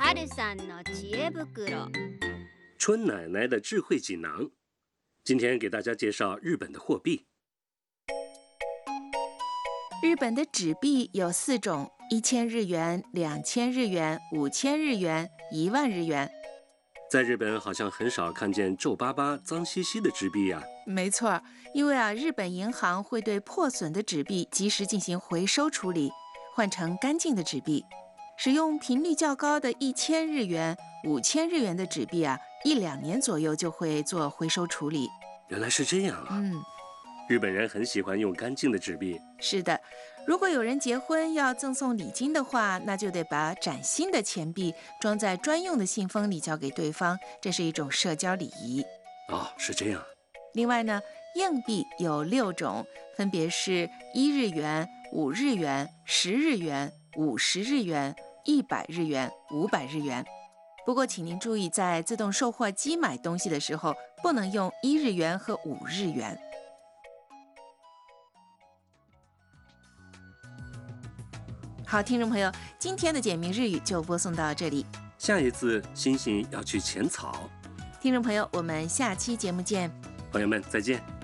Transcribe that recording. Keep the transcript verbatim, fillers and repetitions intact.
春さんの知恵袋。 春奶奶的智慧锦囊。今天给大家介绍日本的货币。 日本的纸币有四种：一千日元、两千日元、五千日元、一万日元。 在日本好像很少看见皱巴巴、脏兮兮的纸币呀、啊。 没错，因为啊，日本银行会对破损的纸币及时进行回收处理，换成干净的纸币。使用频率较高的一千日元、五千日元的纸币啊，一两年左右就会做回收处理。 原来是这样啊！ 嗯， 日本人很喜欢用干净的纸币。 是的，如果有人结婚要赠送礼金的话，那就得把崭新的钱币装在专用的信封里交给对方，这是一种社交礼仪。 哦，是这样。 另外呢，硬币有六种，分别是一日元、五日元、十日元、五十日元、一百日元、五百日元。不过，请您注意，在自动售货机买东西的时候，不能用一日元和五日元。好，听众朋友，今天的简明日语就播送到这里。 下一次，星星要去浅草。 听众朋友，我们下期节目见。 朋友们，再见。